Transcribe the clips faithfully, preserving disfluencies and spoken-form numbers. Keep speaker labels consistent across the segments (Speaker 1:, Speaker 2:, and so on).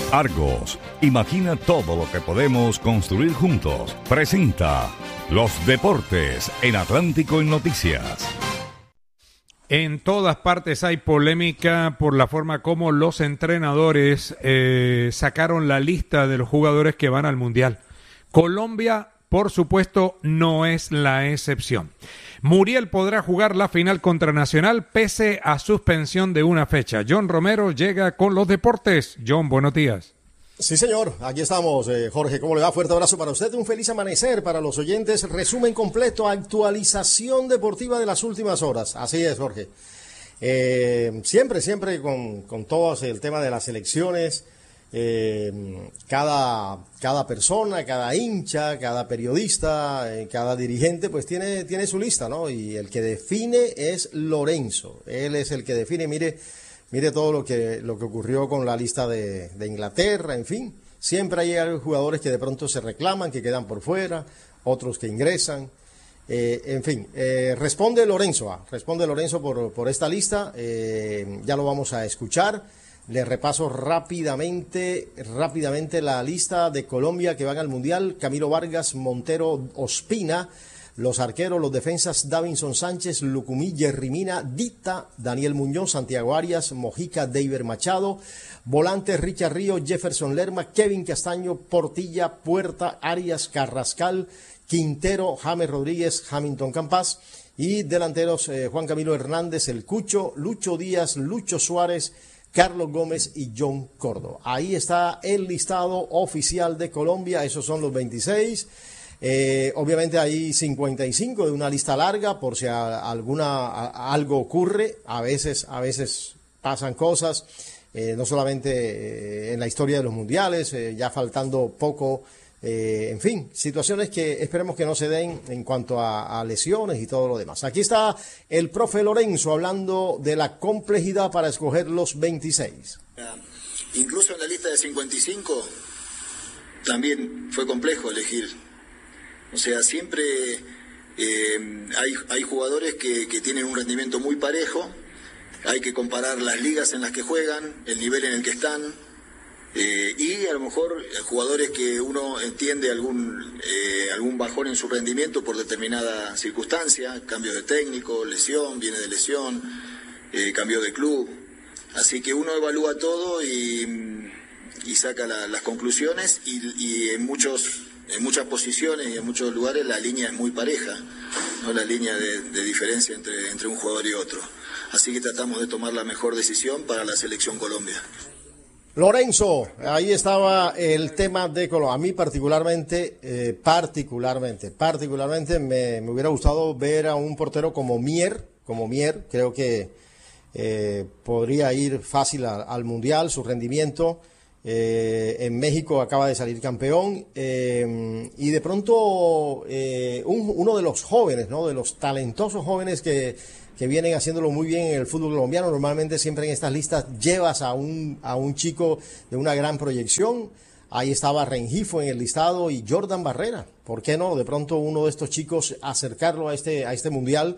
Speaker 1: Argos, imagina todo lo que podemos construir juntos. Presenta Los Deportes en Atlántico en Noticias.
Speaker 2: En todas partes hay polémica por la forma como los entrenadores eh, sacaron la lista de los jugadores que van al Mundial. Colombia, por supuesto, no es la excepción. Muriel podrá jugar la final contra Nacional pese a suspensión de una fecha. John Romero llega con los deportes. John, buenos días.
Speaker 3: Sí, señor, aquí estamos, eh, Jorge, ¿cómo le va? Fuerte abrazo para usted, un feliz amanecer para los oyentes, resumen completo, actualización deportiva de las últimas horas, así es, Jorge. Eh, siempre, siempre con, con todo el tema de las elecciones, eh, cada, cada persona, cada hincha, cada periodista, eh, cada dirigente, pues tiene, tiene su lista, ¿no? Y el que define es Lorenzo, él es el que define, mire... Mire todo lo que lo que ocurrió con la lista de, de Inglaterra, en fin. Siempre hay jugadores que de pronto se reclaman, que quedan por fuera, otros que ingresan. Eh, en fin, eh, responde Lorenzo, ah, responde Lorenzo por, por esta lista. Eh, ya lo vamos a escuchar. Le repaso rápidamente, rápidamente la lista de Colombia que van al Mundial. Camilo Vargas, Montero, Ospina. Los arqueros, los defensas, Davinson Sánchez, Lucumí, Jerry Mina, Dita, Daniel Muñoz, Santiago Arias, Mojica, Deiber Machado, volantes, Richard Río, Jefferson Lerma, Kevin Castaño, Portilla, Puerta, Arias, Carrascal, Quintero, James Rodríguez, Hamilton Campas, y delanteros, eh, Juan Camilo Hernández, El Cucho, Lucho Díaz, Lucho Suárez, Carlos Gómez y John Córdoba. Ahí está el listado oficial de Colombia, esos son los veintiséis. Eh, obviamente hay cincuenta y cinco de una lista larga por si a, alguna a, algo ocurre, a veces a veces pasan cosas, eh, no solamente eh, en la historia de los mundiales, eh, ya faltando poco, eh, en fin, situaciones que esperemos que no se den en cuanto a, a lesiones y todo lo demás. Aquí está el profe Lorenzo hablando de la complejidad para escoger los veintiséis.
Speaker 4: Incluso en la lista de cincuenta y cinco también fue complejo elegir. O sea, siempre eh, hay, hay jugadores que, que tienen un rendimiento muy parejo, hay que comparar las ligas en las que juegan, el nivel en el que están, eh, y a lo mejor jugadores que uno entiende algún, eh, algún bajón en su rendimiento por determinada circunstancia, cambios de técnico, lesión, viene de lesión, eh, cambio de club. Así que uno evalúa todo y, y saca la, las conclusiones y, y en muchos... En muchas posiciones y en muchos lugares la línea es muy pareja, no la línea de, de diferencia entre, entre un jugador y otro. Así que tratamos de tomar la mejor decisión para la selección Colombia.
Speaker 3: Lorenzo, ahí estaba el tema de Colombia. A mí particularmente, eh, particularmente, particularmente me, me hubiera gustado ver a un portero como Mier, como Mier, creo que eh, podría ir fácil a, al Mundial, su rendimiento. Eh, en México acaba de salir campeón eh, y de pronto eh, un, uno de los jóvenes, ¿no? De los talentosos jóvenes que, que vienen haciéndolo muy bien en el fútbol colombiano. Normalmente siempre en estas listas llevas a un, a un chico de una gran proyección. Ahí estaba Rengifo en el listado y Jordan Barrera. ¿Por qué no? De pronto uno de estos chicos acercarlo a este, a este mundial.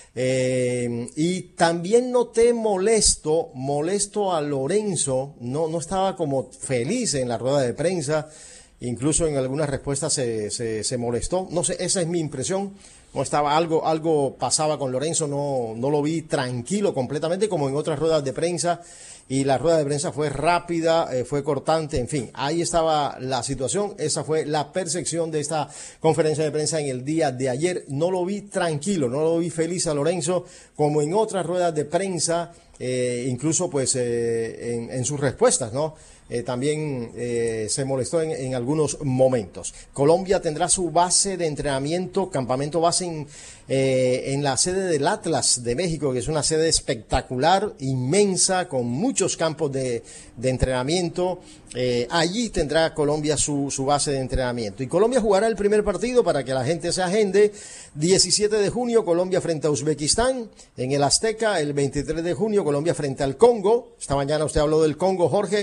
Speaker 3: Eh, y también noté molesto, molesto a Lorenzo, no, no estaba como feliz en la rueda de prensa, incluso en algunas respuestas se, se, se molestó, no sé, esa es mi impresión, no estaba, algo, algo pasaba con Lorenzo, no, no lo vi tranquilo completamente como en otras ruedas de prensa, y la rueda de prensa fue rápida, eh, fue cortante, en fin, ahí estaba la situación, esa fue la percepción de esta conferencia de prensa en el día de ayer. No lo vi tranquilo, no lo vi feliz a Lorenzo, como en otras ruedas de prensa, eh, incluso pues eh, en, en sus respuestas, ¿no? Eh, también eh, se molestó en, en algunos momentos. Colombia tendrá su base de entrenamiento, campamento base en, eh, en la sede del Atlas de México, que es una sede espectacular, inmensa, con muchos campos de, de entrenamiento. Eh, allí tendrá Colombia su, su base de entrenamiento. Y Colombia jugará el primer partido para que la gente se agende. diecisiete de junio, Colombia frente a Uzbekistán. En el Azteca, el veintitrés de junio, Colombia frente al Congo. Esta mañana usted habló del Congo, Jorge.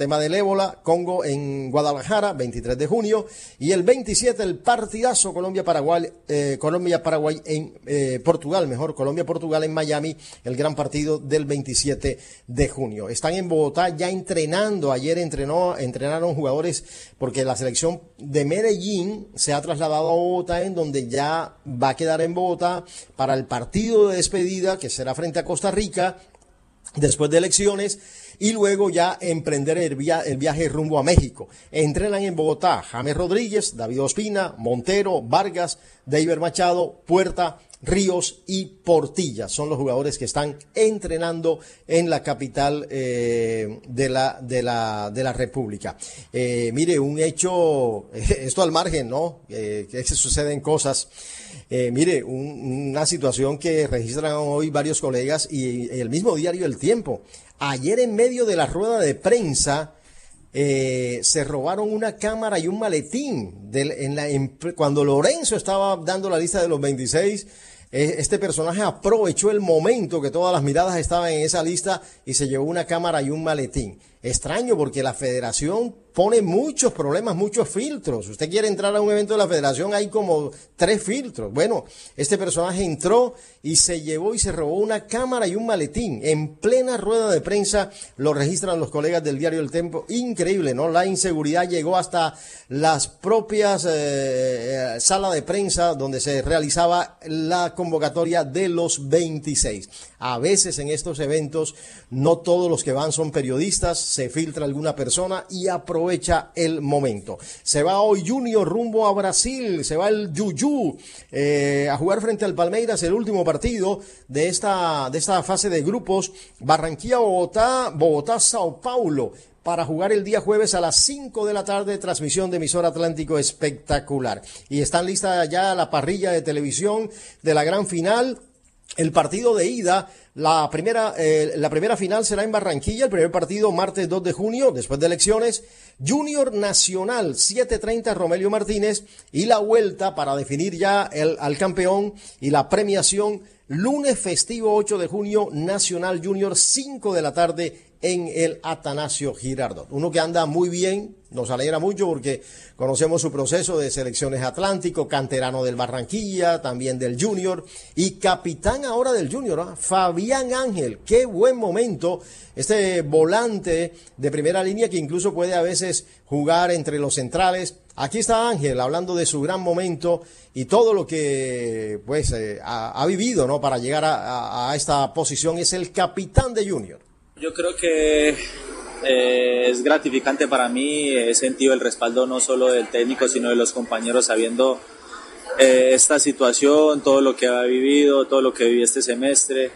Speaker 3: tema del ébola, Congo en Guadalajara, veintitrés de junio, y el veintisiete el partidazo Colombia-Paraguay, eh, Colombia-Paraguay en eh, Portugal, mejor Colombia-Portugal en Miami, el gran partido del veintisiete de junio. Están en Bogotá ya entrenando, ayer entrenó, entrenaron jugadores porque la selección de Medellín se ha trasladado a Bogotá, en donde ya va a quedar en Bogotá para el partido de despedida que será frente a Costa Rica después de elecciones, y luego ya emprender el, via el viaje rumbo a México. Entrenan en Bogotá James Rodríguez, David Ospina, Montero, Vargas, Deiber Machado, Puerta, Ríos y Portilla. Son los jugadores que están entrenando en la capital eh, de, la, de, la, de la República. Eh, mire, un hecho, esto al margen, ¿no? Eh, que se suceden cosas. Eh, mire, un, una situación que registran hoy varios colegas y, y el mismo diario El Tiempo. Ayer, en medio de la rueda de prensa, eh, se robaron una cámara y un maletín. Del, en la, en, cuando Lorenzo estaba dando la lista de los veintiséis, eh, este personaje aprovechó el momento que todas las miradas estaban en esa lista y se llevó una cámara y un maletín. Extraño, porque la federación pone muchos problemas, muchos filtros. Usted quiere entrar a un evento de la federación, hay como tres filtros. Bueno, este personaje entró y se llevó y se robó una cámara y un maletín. En plena rueda de prensa lo registran los colegas del diario El Tiempo. Increíble, ¿no? La inseguridad llegó hasta las propias eh, salas de prensa donde se realizaba la convocatoria de los veintiséis. A veces en estos eventos no todos los que van son periodistas, se filtra alguna persona y aprovecha el momento. Se va hoy Junior rumbo a Brasil, se va el Yuyú eh, a jugar frente al Palmeiras, el último partido de esta, de esta fase de grupos. Barranquilla, Bogotá, Bogotá, Sao Paulo, para jugar el día jueves a las cinco de la tarde, transmisión de emisor Atlántico espectacular. Y están listas ya la parrilla de televisión de la gran final. El partido de ida, la primera, eh, la primera final será en Barranquilla, el primer partido martes dos de junio, después de elecciones. Junior Nacional, siete treinta, Romelio Martínez, y la vuelta para definir ya el, al campeón y la premiación, lunes festivo ocho de junio, Nacional Junior, cinco de la tarde en el Atanasio Girardot. Uno que anda muy bien, nos alegra mucho porque conocemos su proceso de selecciones Atlántico, canterano del Barranquilla, también del Junior, y capitán ahora del Junior, ¿eh? Fabián Ángel. Qué buen momento, este volante de primera línea que incluso puede a veces jugar entre los centrales. Aquí está Ángel hablando de su gran momento y todo lo que pues eh, ha, ha vivido, ¿no? Para llegar a, a, a esta posición. Es el capitán de Junior.
Speaker 5: Yo creo que eh, es gratificante para mí. He sentido el respaldo no solo del técnico, sino de los compañeros, sabiendo eh, esta situación, todo lo que ha vivido, todo lo que viví este semestre.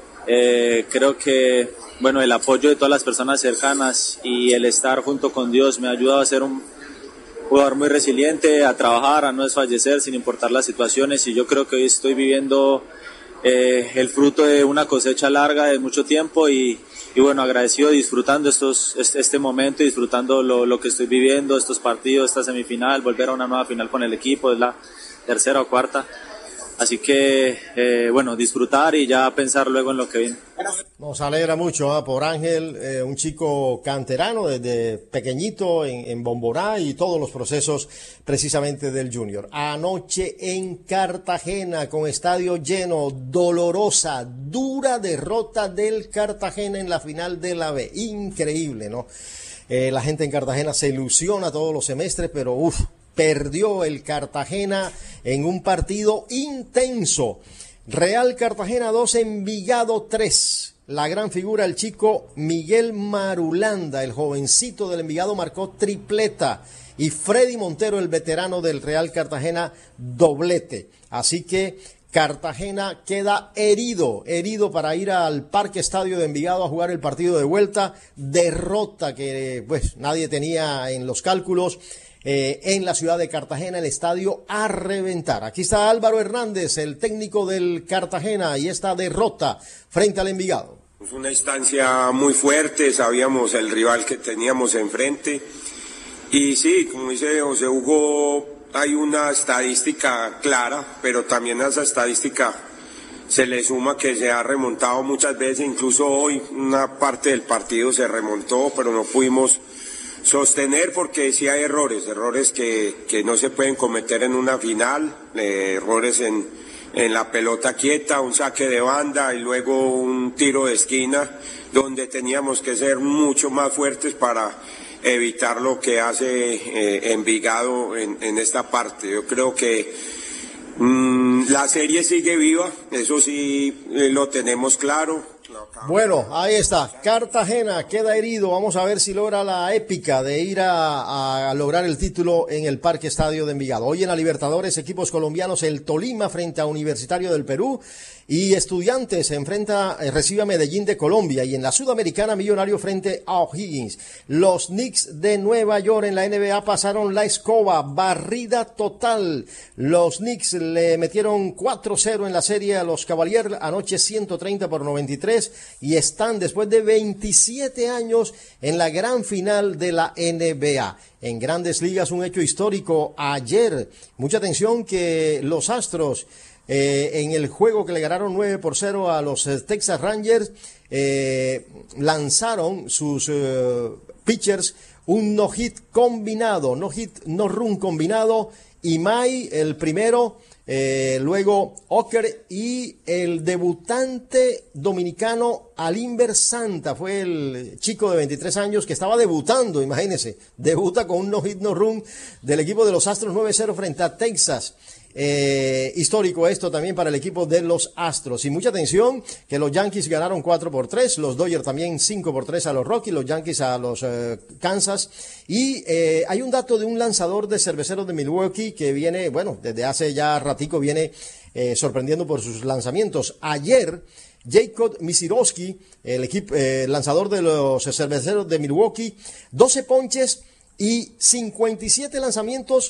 Speaker 5: Eh, creo que bueno, el apoyo de todas las personas cercanas y el estar junto con Dios me ha ayudado a ser un jugador muy resiliente, a trabajar, a no desfallecer sin importar las situaciones, y yo creo que hoy estoy viviendo eh, el fruto de una cosecha larga de mucho tiempo y Y bueno, agradecido, disfrutando estos, este, este momento, disfrutando lo, lo que estoy viviendo, estos partidos, esta semifinal, volver a una nueva final con el equipo, es la tercera o cuarta. Así que, eh, bueno, disfrutar y ya pensar luego en lo que viene.
Speaker 3: Nos alegra mucho ¿eh? por Ángel, eh, un chico canterano desde pequeñito en, en Bomborá y todos los procesos precisamente del Junior. Anoche en Cartagena con estadio lleno, dolorosa, dura derrota del Cartagena en la final de la B. Increíble, ¿no? Eh, la gente en Cartagena se ilusiona todos los semestres, pero uff, perdió el Cartagena en un partido intenso. Real Cartagena dos, Envigado tres. La gran figura, el chico Miguel Marulanda, el jovencito del Envigado, marcó tripleta. Y Freddy Montero, el veterano del Real Cartagena, doblete. Así que Cartagena queda herido, herido para ir al Parque Estadio de Envigado a jugar el partido de vuelta. Derrota que pues nadie tenía en los cálculos. Eh, en la ciudad de Cartagena, el estadio a reventar. Aquí está Álvaro Hernández, el técnico del Cartagena, y esta derrota frente al Envigado.
Speaker 6: Fue una instancia muy fuerte, sabíamos el rival que teníamos enfrente. Y sí, como dice José Hugo, hay una estadística clara, pero también esa estadística se le suma que se ha remontado muchas veces, incluso hoy una parte del partido se remontó, pero no pudimos sostener porque sí hay errores, errores que, que no se pueden cometer en una final, eh, errores en, en la pelota quieta, un saque de banda y luego un tiro de esquina, donde teníamos que ser mucho más fuertes para evitar lo que hace eh, Envigado en, en esta parte. Yo creo que mmm, la serie sigue viva, eso sí eh, lo tenemos claro.
Speaker 3: Bueno, ahí está, Cartagena queda herido, vamos a ver si logra la épica de ir a, a lograr el título en el Parque Estadio de Envigado. Hoy en la Libertadores, equipos colombianos, el Tolima frente a Universitario del Perú y Estudiantes se enfrenta, eh, recibe a Medellín de Colombia, y en la Sudamericana, Millonario frente a O'Higgins. Los Knicks de Nueva York en la N B A pasaron la escoba, barrida total. Los Knicks le metieron cuatro cero en la serie a los Cavaliers anoche, ciento treinta por noventa y tres, y están después de veintisiete años en la gran final de la N B A. En Grandes Ligas, un hecho histórico ayer. Mucha atención que los Astros, Eh, en el juego que le ganaron nueve por cero a los eh, Texas Rangers, eh, lanzaron sus eh, pitchers un no-hit combinado, no-hit, no-run combinado, Imai el primero, eh, luego Ocker y el debutante dominicano Alimber Santa, fue el chico de veintitrés años que estaba debutando, imagínense, debuta con un no-hit, no-run del equipo de los Astros, nueve cero frente a Texas. Eh, histórico esto también para el equipo de los Astros. Y mucha atención que los Yankees ganaron cuatro por tres, los Dodgers también cinco por tres a los Rockies, los Yankees a los eh, Kansas. Y eh, hay un dato de un lanzador de cerveceros de Milwaukee que viene, bueno, desde hace ya ratico viene eh, sorprendiendo por sus lanzamientos. Ayer, Jacob Misiroski, el equipo eh, lanzador de los cerveceros de Milwaukee, doce ponches y cincuenta y siete lanzamientos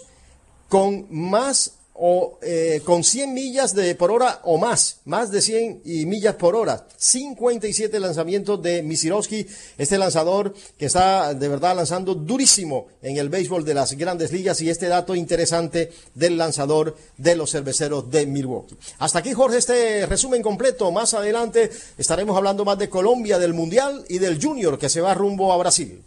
Speaker 3: con más o eh, con cien millas de por hora o más, más de cien y millas por hora, cincuenta y siete lanzamientos de Misiroski, este lanzador que está de verdad lanzando durísimo en el béisbol de las Grandes Ligas, y este dato interesante del lanzador de los cerveceros de Milwaukee. Hasta aquí, Jorge, este resumen completo. Más adelante estaremos hablando más de Colombia, del Mundial y del Junior que se va rumbo a Brasil.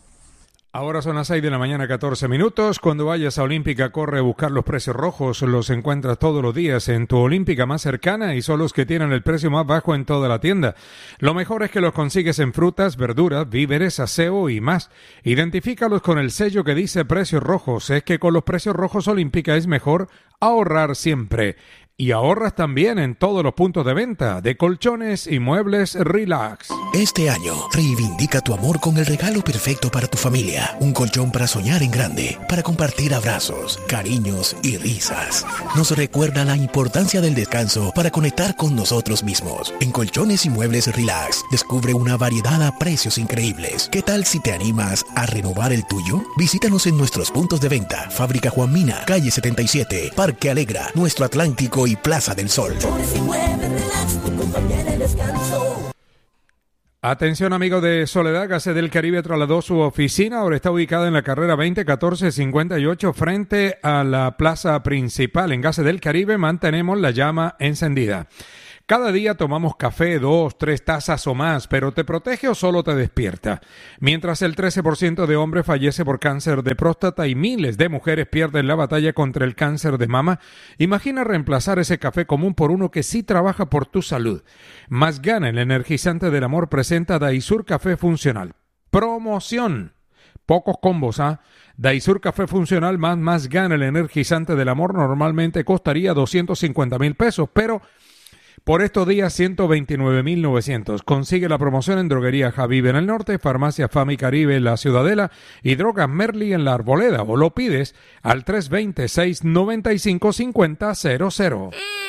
Speaker 2: Ahora son las seis de la mañana, catorce minutos. Cuando vayas a Olímpica, corre a buscar los precios rojos. Los encuentras todos los días en tu Olímpica más cercana y son los que tienen el precio más bajo en toda la tienda. Lo mejor es que los consigues en frutas, verduras, víveres, aseo y más. Identifícalos con el sello que dice precios rojos. Es que con los precios rojos Olímpica es mejor ahorrar siempre. Y ahorras también en todos los puntos de venta de colchones y muebles Relax.
Speaker 7: Este año, reivindica tu amor con el regalo perfecto para tu familia. Un colchón para soñar en grande, para compartir abrazos, cariños y risas. Nos recuerda la importancia del descanso para conectar con nosotros mismos. En Colchones y Muebles Relax, descubre una variedad a precios increíbles. ¿Qué tal si te animas a renovar el tuyo? Visítanos en nuestros puntos de venta. Fábrica Juan Mina, calle setenta y siete, Parque Alegra, Nuestro Atlántico y Plaza del Sol.
Speaker 2: Atención, amigos de Soledad, Gas del Caribe trasladó su oficina, ahora está ubicada en la carrera veinte catorce cincuenta y ocho frente a la plaza principal. En Gas del Caribe mantenemos la llama encendida. Cada día tomamos café, dos, tres tazas o más, pero ¿te protege o solo te despierta? Mientras el trece por ciento de hombres fallece por cáncer de próstata y miles de mujeres pierden la batalla contra el cáncer de mama, imagina reemplazar ese café común por uno que sí trabaja por tu salud. Más Gana, el energizante del amor, presenta Daisur Café Funcional. ¡Promoción! Pocos combos, ¿ah? ¿eh? Daisur Café Funcional más Más Gana, el energizante del amor, normalmente costaría doscientos cincuenta mil pesos, pero por estos días ciento veintinueve mil novecientos. Consigue la promoción en Droguería Javive en el norte, Farmacia Fami Caribe en la Ciudadela y Drogas Merli en la Arboleda, o lo pides al tres dos cero, seis nueve cinco, cinco cero cero cero.